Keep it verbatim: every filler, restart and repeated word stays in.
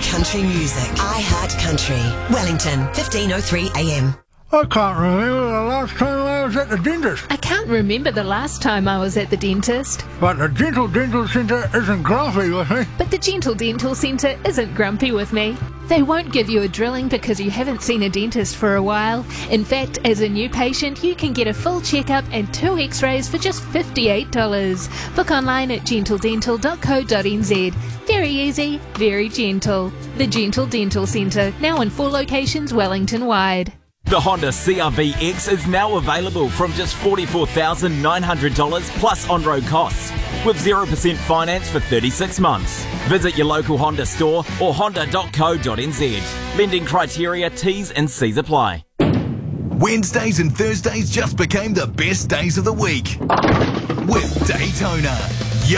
country music. iHeart Country. Wellington, fifteen oh three A M. I can't remember the last time I was at the dentist. I can't remember the last time I was at the dentist. But the Gentle Dental Centre isn't grumpy with me. But the Gentle Dental Centre isn't grumpy with me. They won't give you a drilling because you haven't seen a dentist for a while. In fact, as a new patient, you can get a full checkup and two x-rays for just fifty-eight dollars. Book online at gentle dental dot co dot n z. Very easy, very gentle. The Gentle Dental Centre, now in four locations Wellington-wide. The Honda C R V X is now available from just forty-four thousand nine hundred dollars plus on-road costs, with zero percent finance for thirty-six months. Visit your local Honda store or honda dot co dot n z. Lending criteria, T's and C's apply. Wednesdays and Thursdays just became the best days of the week with Daytona.